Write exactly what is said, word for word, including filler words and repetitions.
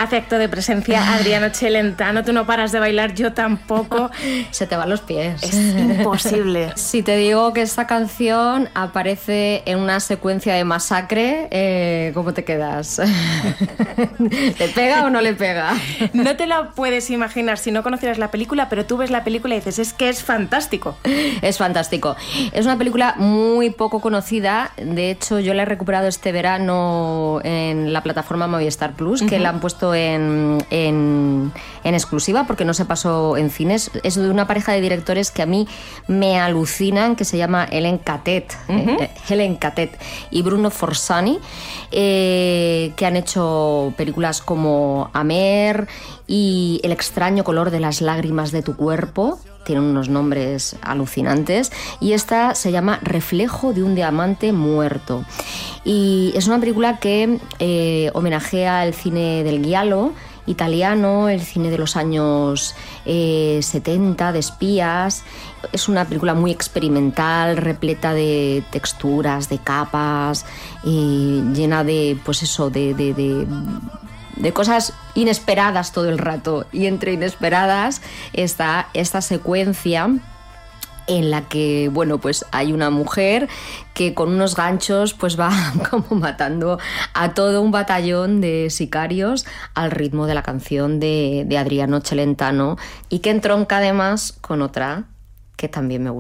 Hace acto de presencia Adriano Celentano. Tú no paras de bailar, yo tampoco. Se te van los pies. Es imposible. Si te digo que esta canción aparece en una secuencia de masacre, eh, ¿cómo te quedas? ¿Le pega o no le pega? No te la puedes imaginar si no conocieras la película, pero tú ves la película y dices, es que es fantástico. Es fantástico. Es una película muy poco conocida. De hecho, yo la he recuperado este verano en la plataforma Movistar Plus, que uh-huh. la han puesto en, en, en exclusiva porque no se pasó en cines. Es de una pareja de directores que a mí me alucinan, que se llama Helen Catet, uh-huh. eh, Helen Catet y Bruno Forsani, eh, que han hecho películas como Amer y El extraño color de las lágrimas de tu cuerpo. Tienen unos nombres alucinantes. Y esta se llama Reflejo de un diamante muerto. Y es una película que eh, homenajea el cine del giallo italiano, el cine de los años eh, setenta, de espías. Es una película muy experimental, repleta de texturas, de capas, eh, llena de, pues eso, de... de, de de cosas inesperadas todo el rato, y entre inesperadas está esta secuencia en la que, bueno, pues hay una mujer que con unos ganchos pues va como matando a todo un batallón de sicarios al ritmo de la canción de, de Adriano Celentano, y que entronca además con otra que también me gusta